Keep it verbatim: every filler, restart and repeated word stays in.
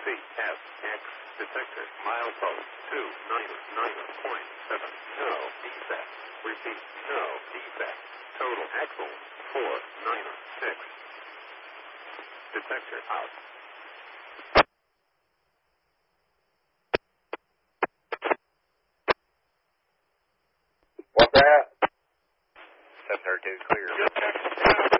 F X detector milepost two nine nine point seven. No defect. Repeat. No defect. Total axle four nine six. Detector out. What's that? seven thirty-two clear. Detector